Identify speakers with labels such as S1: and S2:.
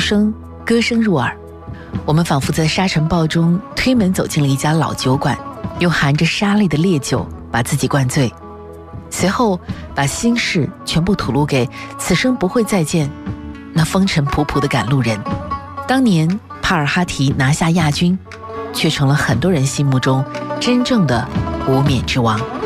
S1: 声、歌声入耳，我们仿佛在沙尘暴中推门走进了一家老酒馆，用含着沙粒的烈酒把自己灌醉，随后把心事全部吐露给此生不会再见那风尘仆仆的赶路人。当年帕尔哈提拿下亚军，却成了很多人心目中真正的无冕之王。